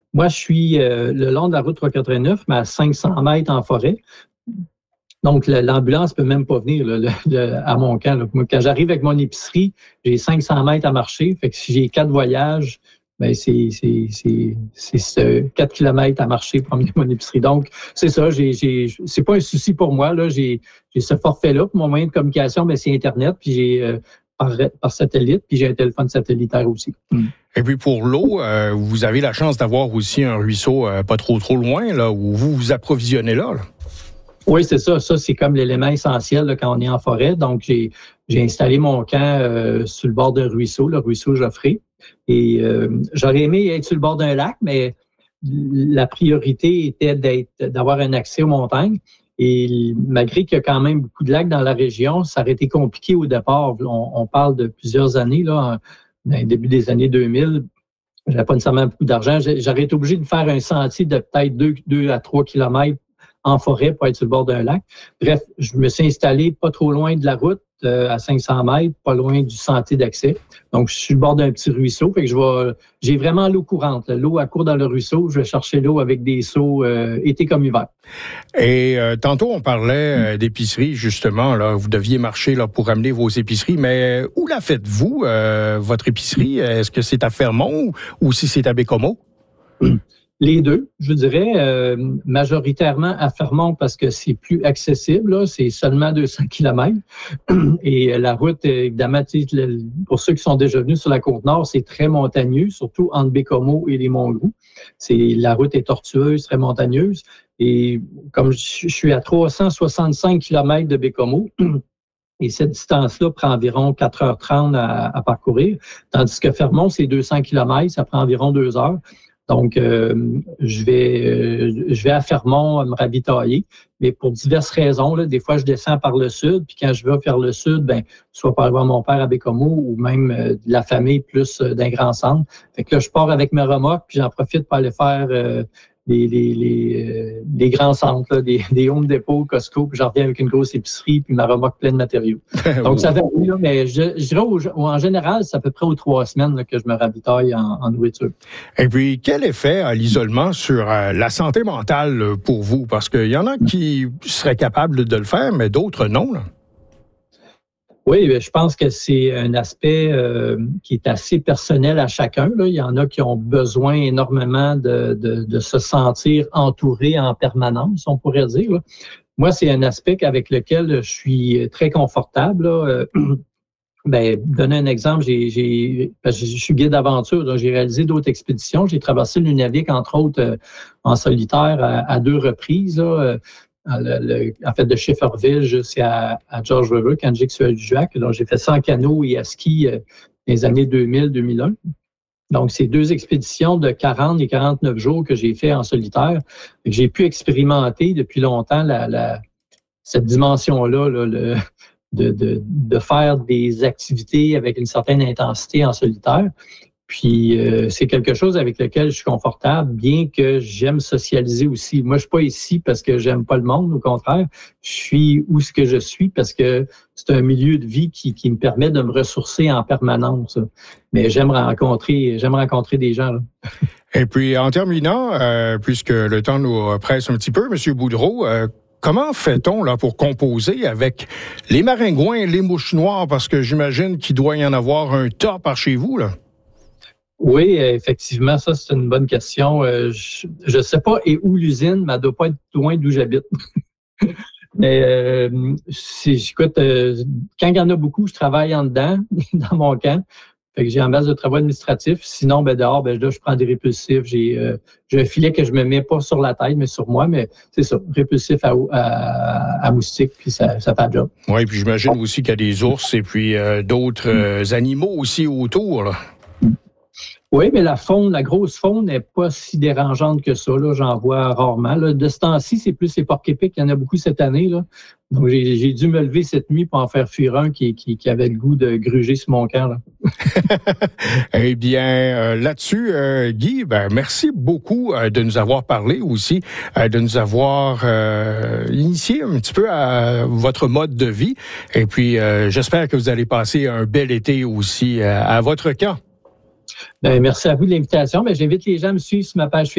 Moi, je suis le long de la route 389, mais à 500 mètres en forêt. Donc, l'ambulance peut même pas venir à mon camp. Là. Moi, quand j'arrive avec mon épicerie, j'ai 500 mètres à marcher. Fait que si j'ai 4 voyages, ben c'est 4 kilomètres à marcher pour amener mon épicerie. Donc, c'est ça. C'est pas un souci pour moi. Là. J'ai ce forfait-là. Pour mon moyen de communication, ben, c'est Internet. Puis j'ai par satellite. Puis j'ai un téléphone satellitaire aussi. Et puis pour l'eau, vous avez la chance d'avoir aussi un ruisseau pas trop loin, là, où vous vous approvisionnez là. Oui, c'est ça. Ça, c'est comme l'élément essentiel là, quand on est en forêt. Donc, j'ai installé mon camp sur le bord d'un ruisseau, le ruisseau Geoffrey. Et j'aurais aimé être sur le bord d'un lac, mais la priorité était d'avoir un accès aux montagnes. Et malgré qu'il y a quand même beaucoup de lacs dans la région, ça aurait été compliqué au départ. On parle de plusieurs années, là, dans le début des années 2000. J'avais pas nécessairement beaucoup d'argent. J'aurais été obligé de faire un sentier de peut-être 2 à 3 kilomètres en forêt pour être sur le bord d'un lac. Bref, je me suis installé pas trop loin de la route, à 500 mètres, pas loin du sentier d'accès. Donc, je suis sur le bord d'un petit ruisseau. Fait que j'ai vraiment l'eau courante. Là. L'eau, elle court dans le ruisseau. Je vais chercher l'eau avec des seaux été comme hiver. Et tantôt, on parlait d'épicerie, justement. Là, vous deviez marcher là pour amener vos épiceries. Mais où la faites-vous, votre épicerie? Est-ce que c'est à Fermont ou si c'est à Baie-Comeau? Les deux, je dirais, majoritairement à Fermont parce que c'est plus accessible. Là, c'est seulement 200 kilomètres. Et la route, évidemment, pour ceux qui sont déjà venus sur la Côte-Nord, c'est très montagneux, surtout entre Baie-Comeau et les Monts-Loups. La route est tortueuse, très montagneuse. Et comme je suis à 365 kilomètres de Baie-Comeau, et cette distance-là prend environ 4h30 à parcourir, tandis que Fermont, c'est 200 kilomètres, ça prend environ 2 heures. Donc, je vais à Fermont me ravitailler, mais pour diverses raisons. Là, des fois, je descends par le sud, puis quand je vais vers le sud, ben, soit pour aller voir mon père à Baie-Comeau ou même de la famille plus d'un grand centre. Fait que là, je pars avec mes remorques, puis j'en profite pour aller faire les grands centres, là, des Home Depot, Costco, puis j'en reviens avec une grosse épicerie, puis ma remorque pleine de matériaux. Donc, ça varie, là, mais je dirais en général, c'est à peu près aux 3 semaines là, que je me ravitaille en nourriture. Et puis, quel effet a l'isolement sur la santé mentale pour vous? Parce qu'il y en a qui seraient capables de le faire, mais d'autres non, là. Oui, je pense que c'est un aspect qui est assez personnel à chacun. Là. Il y en a qui ont besoin énormément de se sentir entouré en permanence, on pourrait dire. Là. Moi, c'est un aspect avec lequel je suis très confortable. Là. Donner un exemple, parce que je suis guide d'aventure, donc j'ai réalisé d'autres expéditions. J'ai traversé le Nunavik, entre autres, en solitaire à 2 reprises. Là. En fait, de Schefferville jusqu'à George River, Kanjik-Sualujuak. Donc, j'ai fait ça en canot et à ski dans les années 2000-2001. Donc, c'est 2 expéditions de 40 et 49 jours que j'ai fait en solitaire. J'ai pu expérimenter depuis longtemps cette dimension-là, là, de faire des activités avec une certaine intensité en solitaire. Puis, c'est quelque chose avec lequel je suis confortable, bien que j'aime socialiser aussi. Moi, je suis pas ici parce que j'aime pas le monde, au contraire. Je suis où ce que je suis parce que c'est un milieu de vie qui me permet de me ressourcer en permanence. Mais j'aime rencontrer des gens. Là. Et puis, en terminant, puisque le temps nous presse un petit peu, M. Boudreau, comment fait-on là pour composer avec les maringouins et les mouches noires? Parce que j'imagine qu'il doit y en avoir un tas par chez vous, là. Oui, effectivement, ça, c'est une bonne question. Je ne sais pas où l'usine, mais elle ne doit pas être loin d'où j'habite. Mais écoute, quand il y en a beaucoup, je travaille en dedans, dans mon camp. Fait que j'ai en base de travaux administratifs. Sinon, dehors, là, je prends des répulsifs. J'ai un filet que je me mets pas sur la tête, mais sur moi. Mais c'est ça, répulsif à moustiques, puis ça fait le job. Oui, puis j'imagine aussi qu'il y a des ours et puis d'autres animaux aussi autour, là. Oui, mais la grosse faune n'est pas si dérangeante que ça. Là, j'en vois rarement. Là. De ce temps-ci, c'est plus les porcs-épics. Il y en a beaucoup cette année. Là. Donc, j'ai dû me lever cette nuit pour en faire fuir un qui avait le goût de gruger sur mon camp. Là. Eh bien, là-dessus, Guy, merci beaucoup de nous avoir parlé aussi, de nous avoir initié un petit peu à votre mode de vie. Et puis, j'espère que vous allez passer un bel été aussi à votre camp. Merci à vous de l'invitation. J'invite les gens à me suivre sur ma page Facebook.